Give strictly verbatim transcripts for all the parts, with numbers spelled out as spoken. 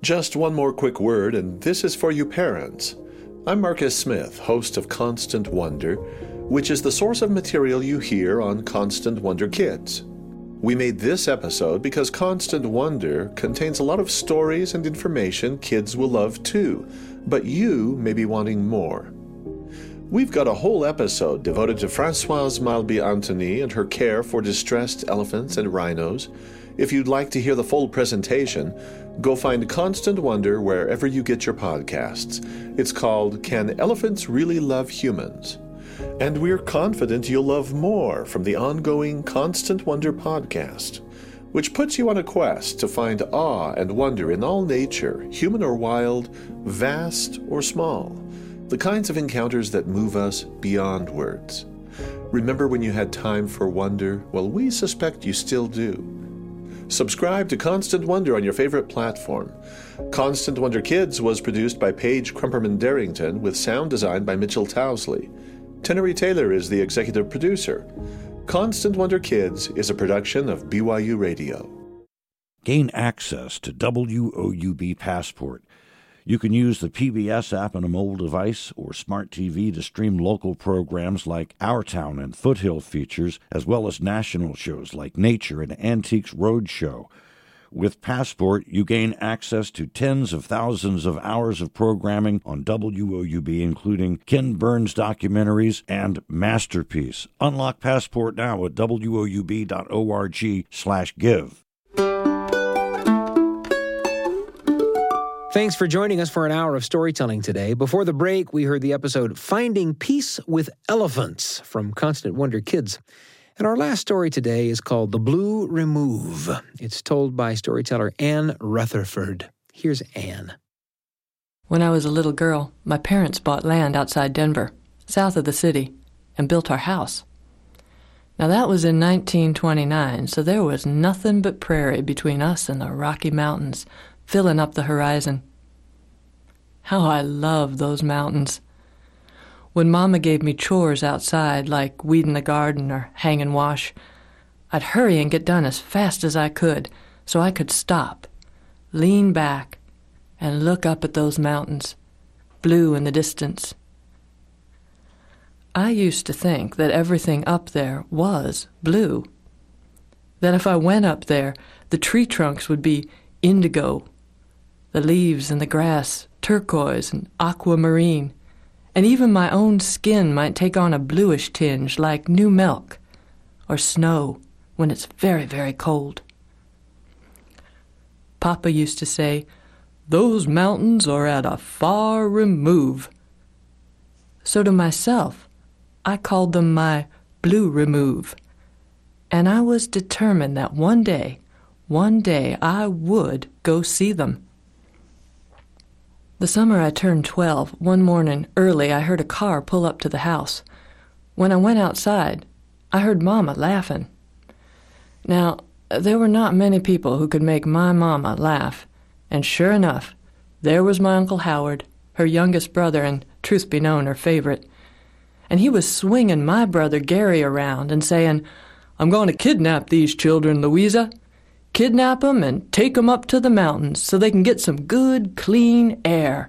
Just one more quick word, and this is for you parents. I'm Marcus Smith, host of Constant Wonder, which is the source of material you hear on Constant Wonder Kids. We made this episode because Constant Wonder contains a lot of stories and information kids will love too, but you may be wanting more. We've got a whole episode devoted to Françoise Malby-Antony and her care for distressed elephants and rhinos. If you'd like to hear the full presentation, go find Constant Wonder wherever you get your podcasts. It's called Can Elephants Really Love Humans? And we're confident you'll love more from the ongoing Constant Wonder podcast, which puts you on a quest to find awe and wonder in all nature, human or wild, vast or small, the kinds of encounters that move us beyond words. Remember when you had time for wonder? Well, we suspect you still do. Subscribe to Constant Wonder on your favorite platform. Constant Wonder Kids was produced by Paige Crumperman Darrington with sound design by Mitchell Towsley. Tenery Taylor is the executive producer. Constant Wonder Kids is a production of B Y U Radio. Gain access to W O U B Passport. You can use the P B S app on a mobile device or smart T V to stream local programs like Our Town and Foothill features, as well as national shows like Nature and Antiques Roadshow. With Passport, you gain access to tens of thousands of hours of programming on W O U B, including Ken Burns documentaries and Masterpiece. Unlock Passport now at W O U B dot org slash give. Thanks for joining us for an hour of storytelling today. Before the break, we heard the episode Finding Peace with Elephants from Constant Wonder Kids. And our last story today is called The Blue Remove. It's told by storyteller Anne Rutherford. Here's Anne. When I was a little girl, my parents bought land outside Denver, south of the city, and built our house. Now that was in nineteen twenty-nine, so there was nothing but prairie between us and the Rocky Mountains, filling up the horizon. How I loved those mountains. When Mama gave me chores outside, like weeding the garden or hanging wash, I'd hurry and get done as fast as I could so I could stop, lean back, and look up at those mountains, blue in the distance. I used to think that everything up there was blue, that if I went up there, the tree trunks would be indigo, the leaves and the grass turquoise and aquamarine, and even my own skin might take on a bluish tinge like new milk or snow when it's very, very cold. Papa used to say, "Those mountains are at a far remove." So to myself, I called them my blue remove, and I was determined that one day, one day I would go see them. The summer I turned twelve, one morning early I heard a car pull up to the house. When I went outside, I heard Mama laughing. Now, there were not many people who could make my Mama laugh, and sure enough, there was my Uncle Howard, her youngest brother and, truth be known, her favorite. And he was swinging my brother Gary around and saying, "I'm going to kidnap these children, Louisa. Kidnap them and take them up to the mountains so they can get some good, clean air."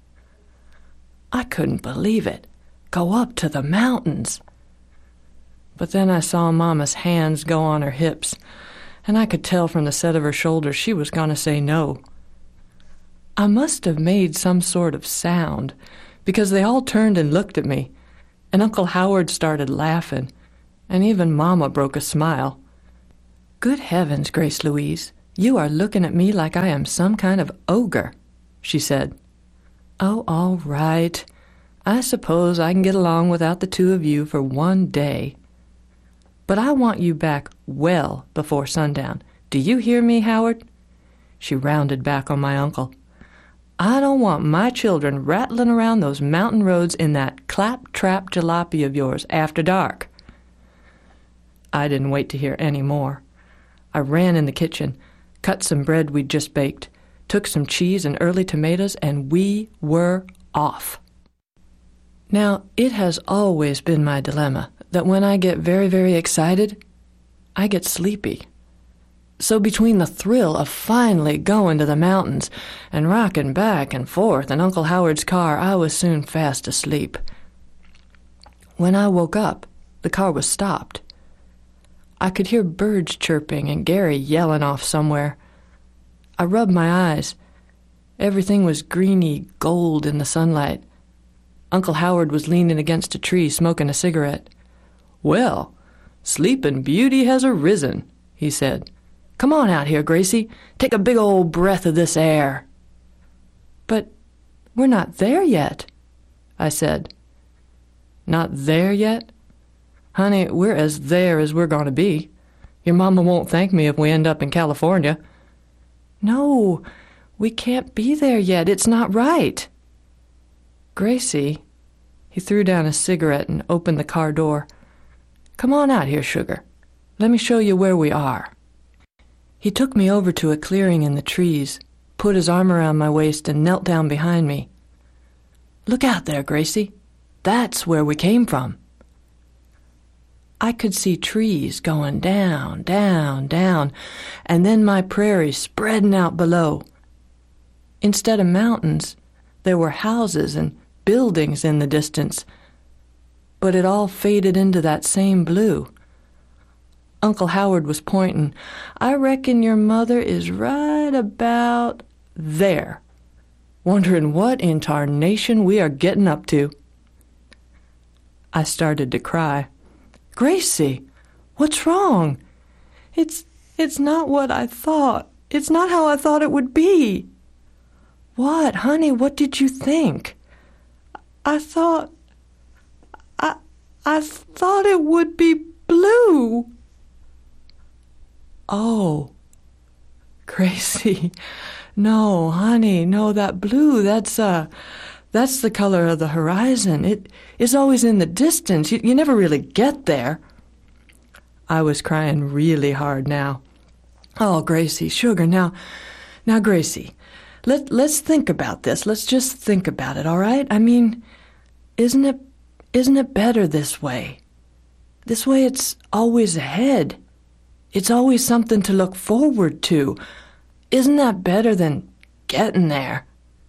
I couldn't believe it. Go up to the mountains. But then I saw Mama's hands go on her hips, and I could tell from the set of her shoulders she was going to say no. I must have made some sort of sound, because they all turned and looked at me, and Uncle Howard started laughing, and even Mama broke a smile. "Good heavens, Grace Louise, you are looking at me like I am some kind of ogre," she said. "Oh, all right. I suppose I can get along without the two of you for one day. But I want you back well before sundown. Do you hear me, Howard?" She rounded back on my uncle. "I don't want my children rattling around those mountain roads in that clap-trap jalopy of yours after dark." I didn't wait to hear any more. I ran in the kitchen, cut some bread we'd just baked, took some cheese and early tomatoes, and we were off. Now, it has always been my dilemma that when I get very, very excited, I get sleepy. So between the thrill of finally going to the mountains and rocking back and forth in Uncle Howard's car, I was soon fast asleep. When I woke up, the car was stopped. I could hear birds chirping and Gary yelling off somewhere. I rubbed my eyes. Everything was greeny gold in the sunlight. Uncle Howard was leaning against a tree smoking a cigarette. "Well, Sleeping Beauty has arisen," he said. "Come on out here, Gracie. Take a big old breath of this air." "But we're not there yet," I said. "Not there yet? Honey, we're as there as we're going to be. Your mama won't thank me if we end up in California." "No, we can't be there yet. It's not right." "Gracie," he threw down a cigarette and opened the car door. "Come on out here, sugar. Let me show you where we are." He took me over to a clearing in the trees, put his arm around my waist, and knelt down behind me. "Look out there, Gracie. That's where we came from." I could see trees going down, down, down, and then my prairie spreading out below. Instead of mountains, there were houses and buildings in the distance, but it all faded into that same blue. Uncle Howard was pointing. "I reckon your mother is right about there, wondering what in tarnation we are getting up to." I started to cry. "Gracie, what's wrong? It's, it's not what I thought. It's not how I thought it would be." "What, honey, what did you think?" I thought, I, I thought it would be blue." "Oh, Gracie, no, honey, no, that blue, that's, uh, that's the color of the horizon. It is always in the distance. You, you never really get there." I was crying really hard now. "Oh, Gracie, sugar, now, now, Gracie, let, let's think about this. Let's just think about it, all right? I mean, isn't it, isn't it better this way? This way it's always ahead. It's always something to look forward to. Isn't that better than getting there?"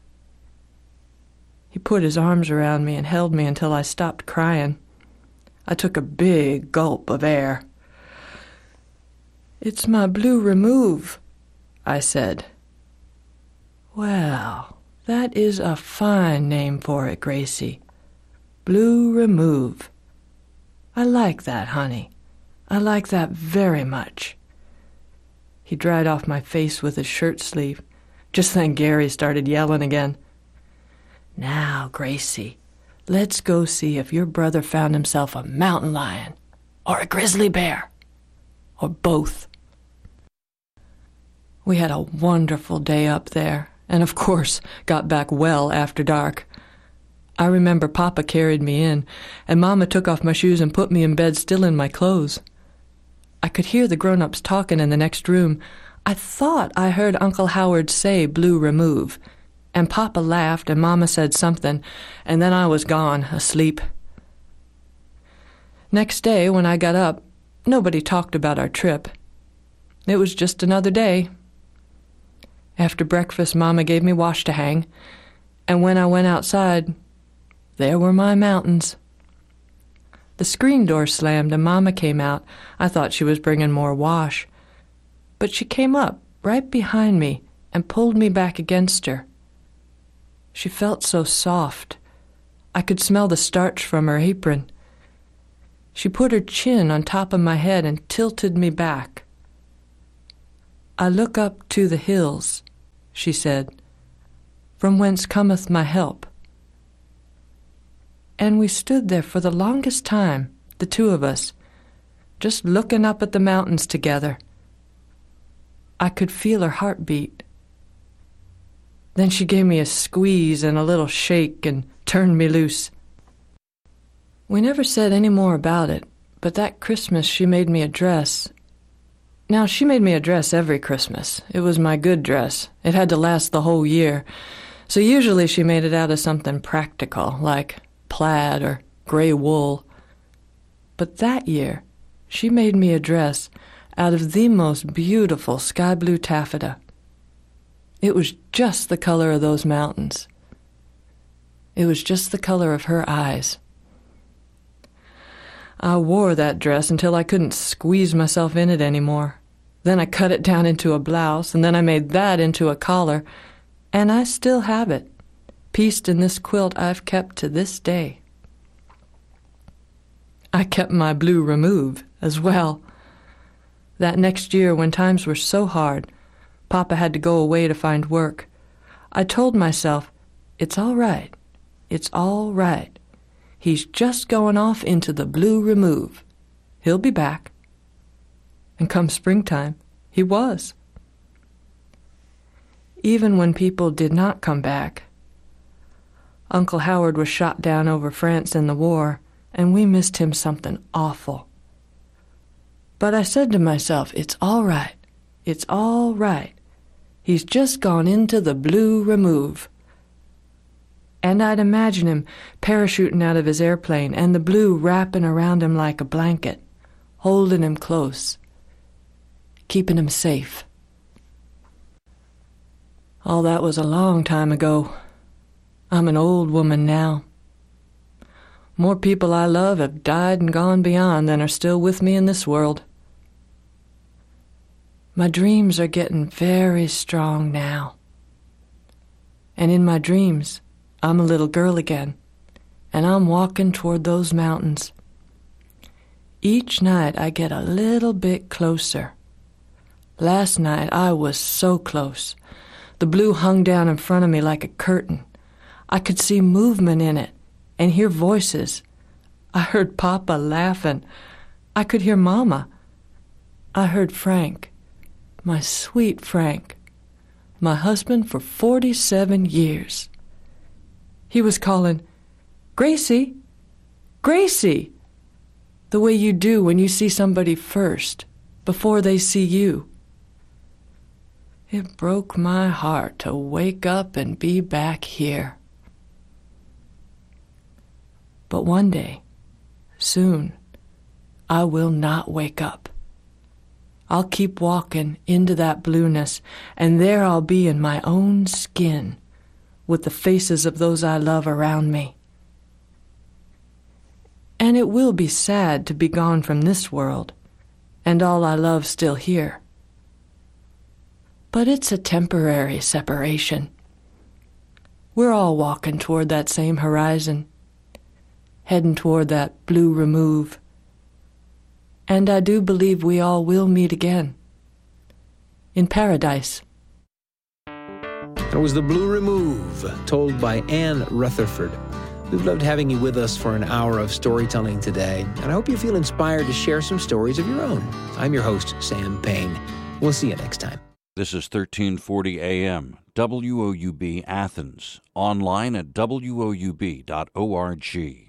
He put his arms around me and held me until I stopped crying. I took a big gulp of air. "It's my Blue Remove," I said. "Well, that is a fine name for it, Gracie. Blue Remove. I like that, honey. I like that very much." He dried off my face with his shirt sleeve. Just then Gary started yelling again. "Now, Gracie, let's go see if your brother found himself a mountain lion or a grizzly bear, or both." We had a wonderful day up there, and of course got back well after dark. I remember Papa carried me in, and Mama took off my shoes and put me in bed still in my clothes. I could hear the grown-ups talking in the next room. I thought I heard Uncle Howard say Blue Remove, and Papa laughed and Mama said something, and then I was gone, asleep. Next day, when I got up, nobody talked about our trip. It was just another day. After breakfast, Mama gave me wash to hang, and when I went outside, there were my mountains. The screen door slammed and Mama came out. I thought she was bringing more wash. But she came up right behind me and pulled me back against her. She felt so soft. I could smell the starch from her apron. She put her chin on top of my head and tilted me back. "I look up to the hills," she said, "from whence cometh my help." And we stood there for the longest time, the two of us, just looking up at the mountains together. I could feel her heartbeat. Then she gave me a squeeze and a little shake and turned me loose. We never said any more about it, but that Christmas she made me a dress. Now, she made me a dress every Christmas. It was my good dress. It had to last the whole year. So usually she made it out of something practical, like plaid or gray wool. But that year, she made me a dress out of the most beautiful sky blue taffeta. It was just the color of those mountains. It was just the color of her eyes. I wore that dress until I couldn't squeeze myself in it anymore. Then I cut it down into a blouse, and then I made that into a collar, and I still have it, pieced in this quilt I've kept to this day. I kept my blue remove as well. That next year, when times were so hard, Papa had to go away to find work, I told myself, it's all right, it's all right. He's just going off into the blue remove. He'll be back. And come springtime, he was. Even when people did not come back. Uncle Howard was shot down over France in the war, and we missed him something awful. But I said to myself, it's all right, it's all right. He's just gone into the blue remove. And I'd imagine him parachuting out of his airplane and the blue wrapping around him like a blanket, holding him close, keeping him safe. All that was a long time ago. I'm an old woman now. More people I love have died and gone beyond than are still with me in this world. My dreams are getting very strong now. And in my dreams, I'm a little girl again, and I'm walking toward those mountains. Each night I get a little bit closer. Last night I was so close. The blue hung down in front of me like a curtain. I could see movement in it and hear voices. I heard Papa laughing. I could hear Mama. I heard Frank, my sweet Frank, my husband for forty-seven years. He was calling, Gracie, Gracie, the way you do when you see somebody first, before they see you. It broke my heart to wake up and be back here. But one day, soon, I will not wake up. I'll keep walking into that blueness, and there I'll be in my own skin, with the faces of those I love around me. And it will be sad to be gone from this world, and all I love still here. But it's a temporary separation. We're all walking toward that same horizon, heading toward that blue remove. And I do believe we all will meet again, in paradise. It was The Blue Remove, told by Anne Rutherford. We've loved having you with us for an hour of storytelling today, and I hope you feel inspired to share some stories of your own. I'm your host, Sam Payne. We'll see you next time. This is thirteen forty A M, W O U B Athens, online at W O U B dot org.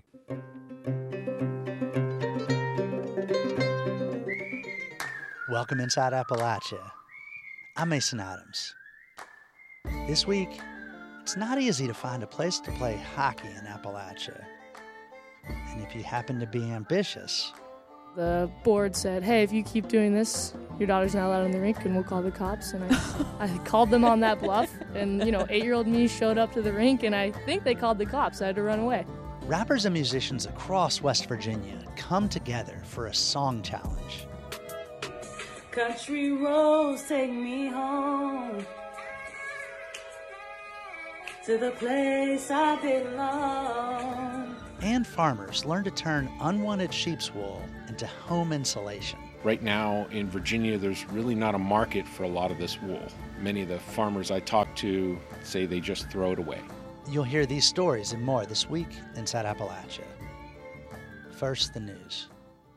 Welcome inside Appalachia. I'm Mason Adams. This week, it's not easy to find a place to play hockey in Appalachia. And if you happen to be ambitious... The board said, hey, if you keep doing this, your daughter's not allowed in the rink and we'll call the cops. And I, I called them on that bluff. And, you know, eight-year-old me showed up to the rink and I think they called the cops. I had to run away. Rappers and musicians across West Virginia come together for a song challenge. Country roads take me home to the place I belong. And farmers learn to turn unwanted sheep's wool into home insulation. Right now in Virginia, there's really not a market for a lot of this wool. Many of the farmers I talk to say they just throw it away. You'll hear these stories and more this week inside Appalachia. First, the news.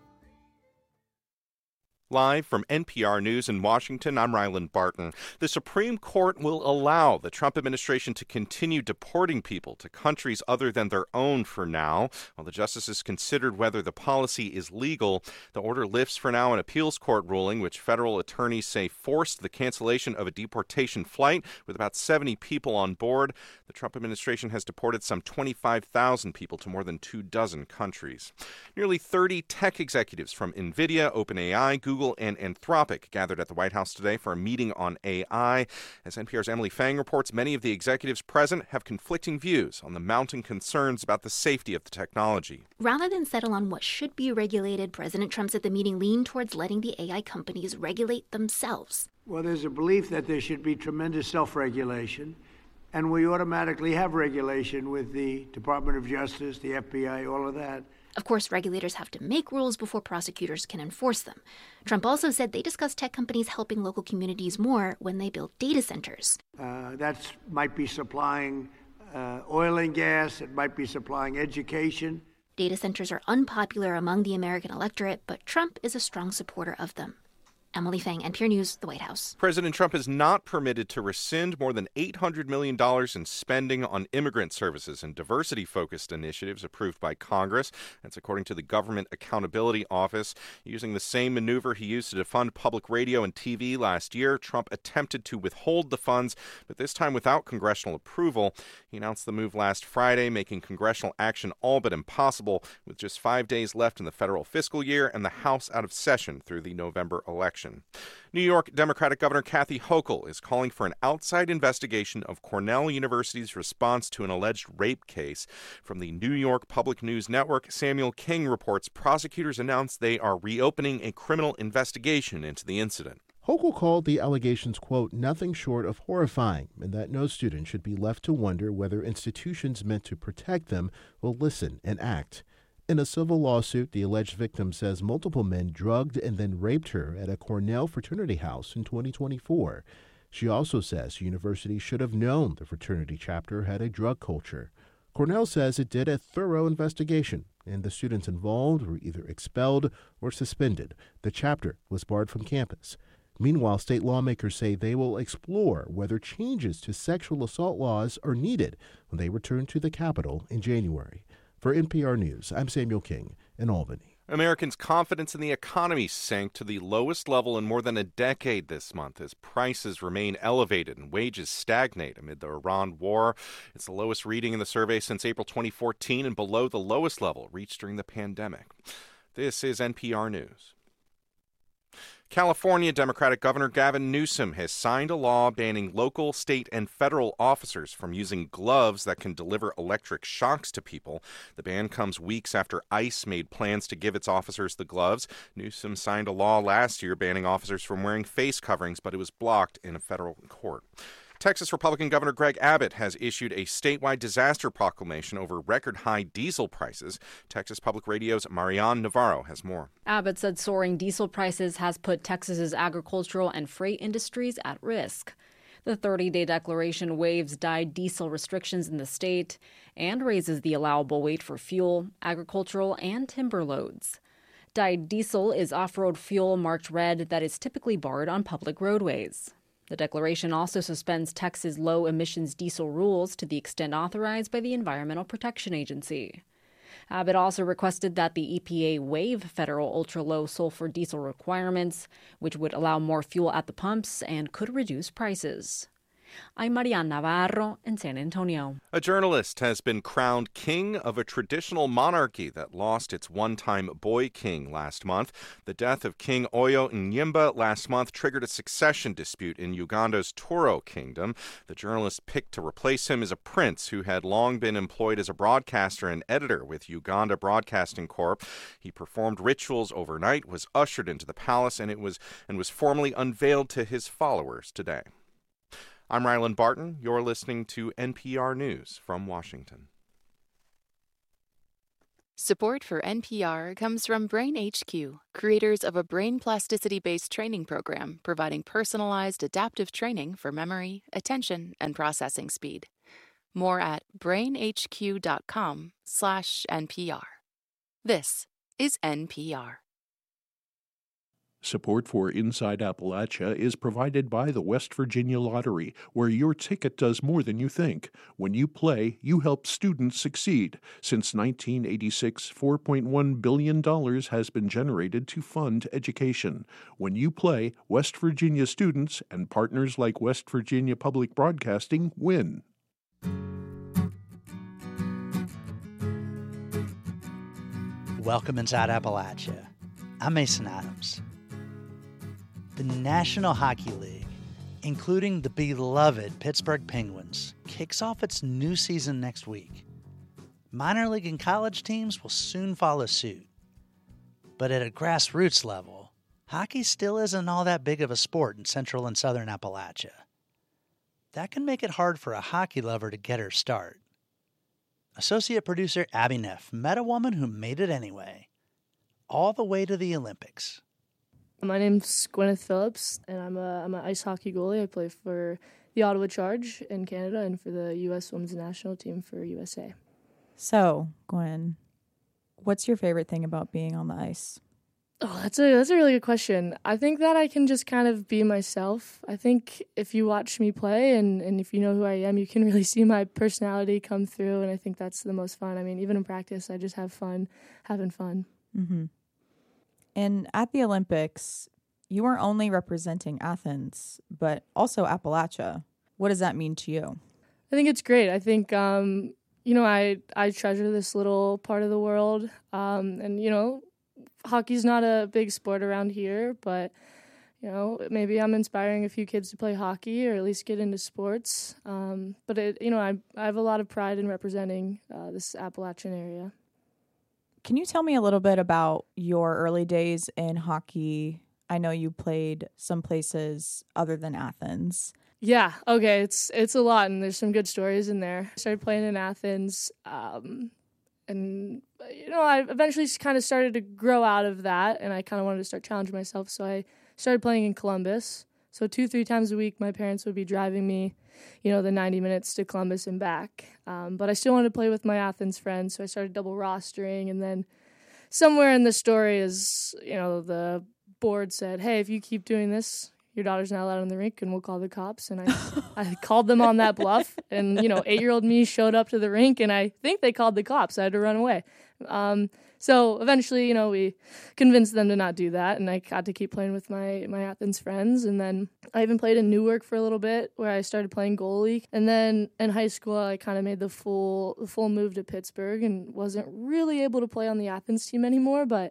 Live from N P R News in Washington, I'm Ryland Barton. The Supreme Court will allow the Trump administration to continue deporting people to countries other than their own for now. While the justices considered whether the policy is legal, the order lifts for now an appeals court ruling, which federal attorneys say forced the cancellation of a deportation flight with about seventy people on board. The Trump administration has deported some twenty-five thousand people to more than two dozen countries. Nearly thirty tech executives from NVIDIA, OpenAI, Google, Google and Anthropic gathered at the White House today for a meeting on A I. As N P R's Emily Fang reports, many of the executives present have conflicting views on the mounting concerns about the safety of the technology. Rather than settle on what should be regulated, President Trump said the meeting leaned towards letting the A I companies regulate themselves. Well, there's a belief that there should be tremendous self-regulation, and we automatically have regulation with the Department of Justice, the F B I, all of that. Of course, regulators have to make rules before prosecutors can enforce them. Trump also said they discussed tech companies helping local communities more when they build data centers. Uh, that might be supplying uh, oil and gas. It might be supplying education. Data centers are unpopular among the American electorate, but Trump is a strong supporter of them. Emily Fang, N P R News, the White House. President Trump is not permitted to rescind more than eight hundred million dollars in spending on immigrant services and diversity-focused initiatives approved by Congress. That's according to the Government Accountability Office. Using the same maneuver he used to defund public radio and T V last year, Trump attempted to withhold the funds, but this time without congressional approval. He announced the move last Friday, making congressional action all but impossible, with just five days left in the federal fiscal year and the House out of session through the November election. New York Democratic Governor Kathy Hochul is calling for an outside investigation of Cornell University's response to an alleged rape case. From the New York Public News Network, Samuel King reports prosecutors announced they are reopening a criminal investigation into the incident. Hochul called the allegations, quote, nothing short of horrifying, and that no student should be left to wonder whether institutions meant to protect them will listen and act. In a civil lawsuit, the alleged victim says multiple men drugged and then raped her at a Cornell fraternity house in twenty twenty-four. She also says the university should have known the fraternity chapter had a drug culture. Cornell says it did a thorough investigation, and the students involved were either expelled or suspended. The chapter was barred from campus. Meanwhile, state lawmakers say they will explore whether changes to sexual assault laws are needed when they return to the Capitol in January. For N P R News, I'm Samuel King in Albany. Americans' confidence in the economy sank to the lowest level in more than a decade this month as prices remain elevated and wages stagnate amid the Iran war. It's the lowest reading in the survey since April twenty fourteen and below the lowest level reached during the pandemic. This is N P R News. California Democratic Governor Gavin Newsom has signed a law banning local, state, and federal officers from using gloves that can deliver electric shocks to people. The ban comes weeks after ICE made plans to give its officers the gloves. Newsom signed a law last year banning officers from wearing face coverings, but it was blocked in a federal court. Texas Republican Governor Greg Abbott has issued a statewide disaster proclamation over record-high diesel prices. Texas Public Radio's Marianne Navarro has more. Abbott said soaring diesel prices has put Texas's agricultural and freight industries at risk. The thirty-day declaration waives dyed diesel restrictions in the state and raises the allowable weight for fuel, agricultural, and timber loads. Dyed diesel is off-road fuel marked red that is typically barred on public roadways. The declaration also suspends Texas low-emissions diesel rules to the extent authorized by the Environmental Protection Agency. Abbott also requested that the E P A waive federal ultra-low sulfur diesel requirements, which would allow more fuel at the pumps and could reduce prices. I'm Marianne Navarro in San Antonio. A journalist has been crowned king of a traditional monarchy that lost its one-time boy king last month. The death of King Oyo Nyimba last month triggered a succession dispute in Uganda's Toro kingdom. The journalist picked to replace him is a prince who had long been employed as a broadcaster and editor with Uganda Broadcasting Corp. He performed rituals overnight, was ushered into the palace, and it was and was formally unveiled to his followers today. I'm Ryland Barton. You're listening to N P R News from Washington. Support for N P R comes from Brain H Q, creators of a brain plasticity-based training program providing personalized adaptive training for memory, attention, and processing speed. More at brainhq.com slash NPR. This is N P R. Support for Inside Appalachia is provided by the West Virginia Lottery, where your ticket does more than you think. When you play, you help students succeed. Since nineteen eighty-six, four point one billion dollars has been generated to fund education. When you play, West Virginia students and partners like West Virginia Public Broadcasting win. Welcome inside Appalachia. I'm Mason Adams. The National Hockey League, including the beloved Pittsburgh Penguins, kicks off its new season next week. Minor league and college teams will soon follow suit. But at a grassroots level, hockey still isn't all that big of a sport in central and southern Appalachia. That can make it hard for a hockey lover to get her start. Associate producer Abby Neff met a woman who made it anyway, all the way to the Olympics. My name's Gwyneth Phillips, and I'm a I'm an ice hockey goalie. I play for the Ottawa Charge in Canada and for the U S Women's National Team for U S A. So, Gwen, what's your favorite thing about being on the ice? Oh, that's a that's a really good question. I think that I can just kind of be myself. I think if you watch me play and, and if you know who I am, you can really see my personality come through, and I think that's the most fun. I mean, even in practice, I just have fun, having fun. Mm-hmm. And at the Olympics, you weren't only representing Athens, but also Appalachia. What does that mean to you? I think it's great. I think, um, you know, I, I treasure this little part of the world. Um, and, you know, hockey's not a big sport around here, but, you know, maybe I'm inspiring a few kids to play hockey or at least get into sports. Um, but, it, you know, I, I have a lot of pride in representing uh, this Appalachian area. Can you tell me a little bit about your early days in hockey? I know you played some places other than Athens. Yeah, okay, it's it's a lot, and there's some good stories in there. I started playing in Athens, um, and, you know, I eventually kind of started to grow out of that, and I kind of wanted to start challenging myself, so I started playing in Columbus. So two, three times a week, my parents would be driving me, you know, the ninety minutes to Columbus and back. Um, but I still wanted to play with my Athens friends, so I started double rostering. And then somewhere in the story is, you know, the board said, hey, if you keep doing this, your daughter's not allowed in the rink and we'll call the cops. And I I called them on that bluff. And, you know, eight-year-old me showed up to the rink, and I think they called the cops. I had to run away. Um, so eventually, you know, we convinced them to not do that, and I got to keep playing with my, my Athens friends. And then I even played in Newark for a little bit, where I started playing goalie. And then in high school, I kind of made the full the full move to Pittsburgh and wasn't really able to play on the Athens team anymore, but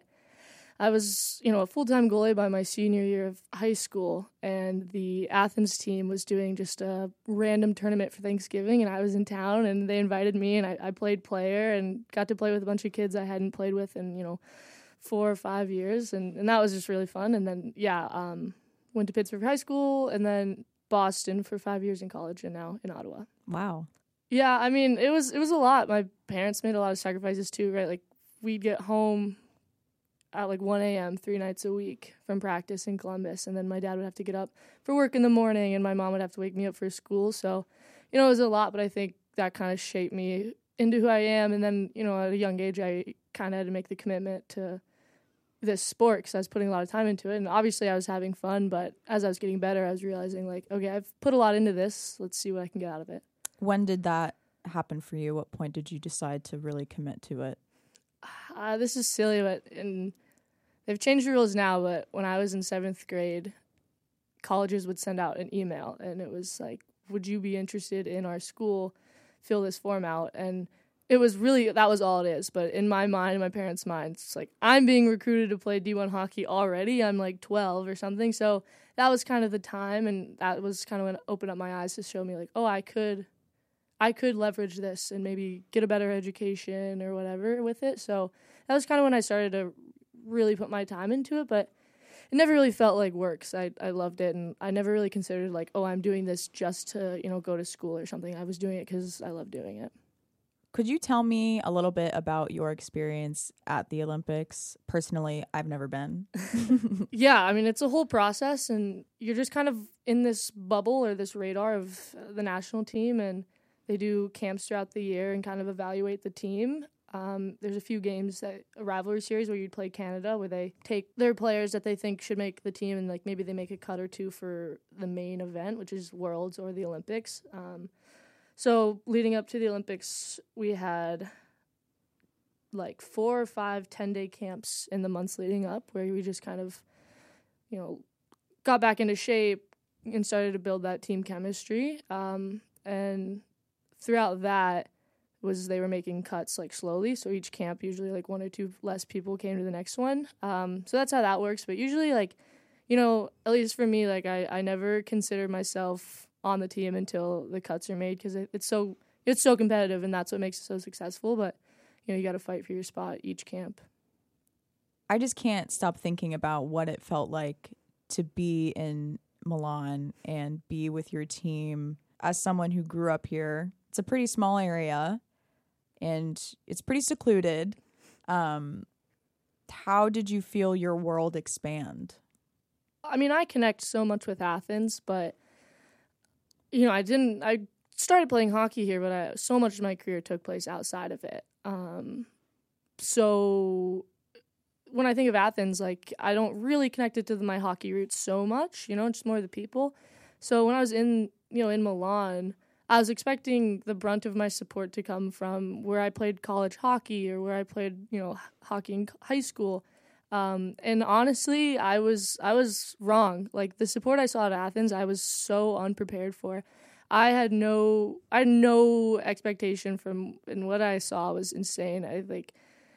I was, you know, a full-time goalie by my senior year of high school, and the Athens team was doing just a random tournament for Thanksgiving, and I was in town, and they invited me, and I, I played player and got to play with a bunch of kids I hadn't played with in, you know, four or five years, and, and that was just really fun. And then, yeah, um, went to Pittsburgh High School, and then Boston for five years in college, and now in Ottawa. Wow. Yeah, I mean, it was it was a lot. My parents made a lot of sacrifices too, right? Like, we'd get home at like one a.m. three nights a week from practice in Columbus, and then my dad would have to get up for work in the morning, and my mom would have to wake me up for school. So, you know, it was a lot, but I think that kind of shaped me into who I am. And then, you know, at a young age, I kind of had to make the commitment to this sport because I was putting a lot of time into it. And obviously I was having fun, but as I was getting better, I was realizing, like, okay, I've put a lot into this. Let's see what I can get out of it. When did that happen for you? What point did you decide to really commit to it? Uh, this is silly, but in, they've changed the rules now, but when I was in seventh grade, colleges would send out an email, and it was like, would you be interested in our school? Fill this form out. And it was really, that was all it is. But in my mind, in my parents' minds, it's like, I'm being recruited to play D one hockey already. I'm like twelve or something. So that was kind of the time, and that was kind of when it opened up my eyes to show me, like, oh, I could I could leverage this and maybe get a better education or whatever with it. So that was kind of when I started to really put my time into it, but it never really felt like work. So I, I loved it, and I never really considered, like, oh, I'm doing this just to, you know, go to school or something. I was doing it because I love doing it. Could you tell me a little bit about your experience at the Olympics? Personally, I've never been. Yeah, I mean, it's a whole process, and you're just kind of in this bubble or this radar of the national team, and they do camps throughout the year and kind of evaluate the team. Um, there's a few games, that a rivalry series where you'd play Canada, where they take their players that they think should make the team, and like maybe they make a cut or two for the main event, which is Worlds or the Olympics. Um, so leading up to the Olympics, we had like four or five ten-day camps in the months leading up, where we just kind of, you know, got back into shape and started to build that team chemistry. Um, and throughout that was they were making cuts like slowly. So each camp, usually like one or two less people came to the next one. Um, so that's how that works. But usually, like, you know, at least for me, like I, I never considered myself on the team until the cuts are made because it, it's so it's so competitive, and that's what makes it so successful. But you know, you got to fight for your spot each camp. I just can't stop thinking about what it felt like to be in Milan and be with your team. As someone who grew up here, it's a pretty small area and it's pretty secluded. Um, how did you feel your world expand? I mean, I connect so much with Athens, but you know, I didn't. I started playing hockey here, but I, so much of my career took place outside of it. Um, so when I think of Athens, like I don't really connect it to my hockey roots so much. You know, just more the people. So when I was in, you know, in Milan, I was expecting the brunt of my support to come from where I played college hockey or where I played, you know, hockey in high school. Um, and honestly, I was I was wrong. Like the support I saw at Athens, I was so unprepared for. I had no I had no expectation from, and what I saw was insane. I like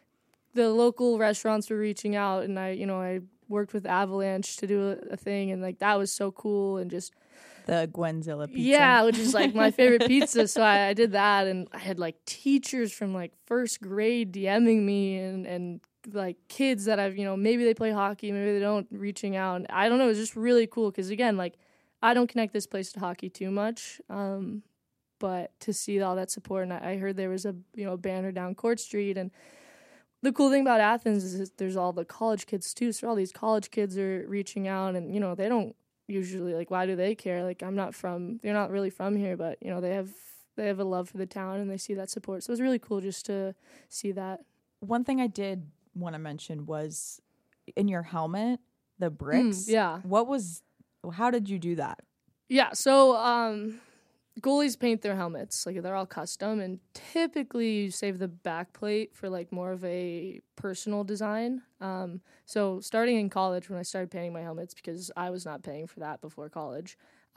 the local restaurants were reaching out, and I you know I worked with Avalanche to do a, a thing, and like that was so cool, and just the Gwenzilla pizza. Yeah, which is like my favorite pizza. So I, I did that, and I had like teachers from like first grade DMing me, and and like kids that I've, you know, maybe they play hockey, maybe they don't, reaching out. And I don't know, it was just really cool because, again, like, I don't connect this place to hockey too much, um, but to see all that support, and I, I heard there was a, you know, banner down Court Street, and the cool thing about Athens is there's all the college kids, too, so all these college kids are reaching out, and, you know, they don't usually, like, why do they care? Like, I'm not from, they're not really from here, but, you know, they have, they have a love for the town, and they see that support, so it was really cool just to see that. One thing I did want to mention was in your helmet, the bricks. Mm, yeah. What was, how did you do that? Yeah, so um, goalies paint their helmets. Like, they're all custom, and typically you save the back plate for, like, more of a personal design. Um, so starting in college, when I started painting my helmets, because I was not paying for that before college,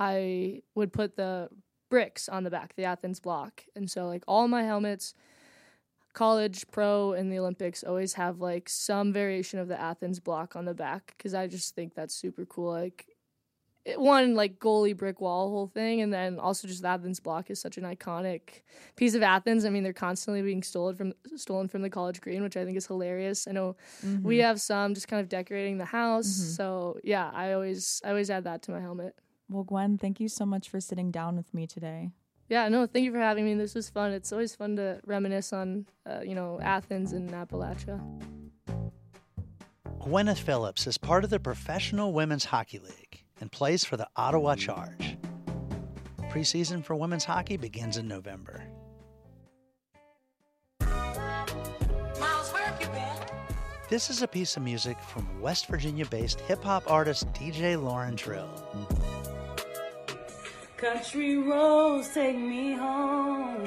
I would put the bricks on the back, the Athens block. And so, like, all my helmets, college, pro, and the Olympics always have like some variation of the Athens block on the back because I just think that's super cool. Like it, one, like goalie brick wall whole thing, and then also just the Athens block is such an iconic piece of Athens. I mean, they're constantly being stolen from stolen from the College Green, which I think is hilarious. I know mm-hmm. we have some just kind of decorating the house. Mm-hmm. So yeah, I always I always add that to my helmet. Well, Gwen, thank you so much for sitting down with me today. Yeah, no, thank you for having me. This was fun. It's always fun to reminisce on, uh, you know, Athens and Appalachia. Gwyneth Phillips is part of the Professional Women's Hockey League and plays for the Ottawa Charge. Preseason for women's hockey begins in November. This is a piece of music from West Virginia-based hip-hop artist D J Lauren Trill. Country roads take me home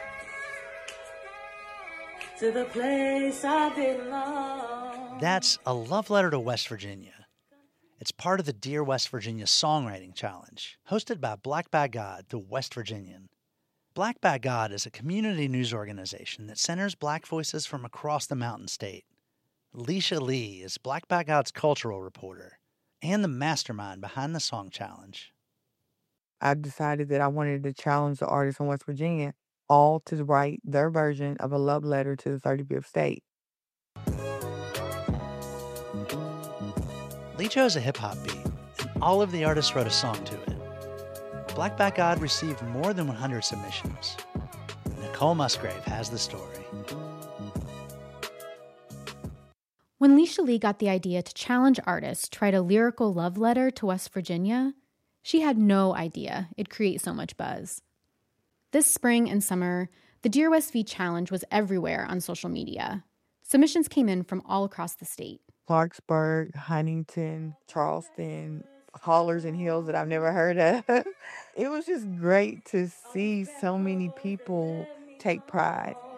to the place I belong. That's a love letter to West Virginia. It's part of the Dear West Virginia Songwriting Challenge, hosted by Black by God, the West Virginian. Black by God is a community news organization that centers black voices from across the Mountain State. Leisha Lee is Black by God's cultural reporter and the mastermind behind the song challenge. I decided that I wanted to challenge the artists from West Virginia all to write their version of a love letter to the thirty-fifth state. Lee chose a hip-hop beat, and all of the artists wrote a song to it. Black by God received more than one hundred submissions. Nicole Musgrave has the story. When Leisha Lee got the idea to challenge artists to write a lyrical love letter to West Virginia, she had no idea it'd create so much buzz. This spring and summer, the Dear West V Challenge was everywhere on social media. Submissions came in from all across the state. Clarksburg, Huntington, Charleston, hollers and hills that I've never heard of. It was just great to see so many people take pride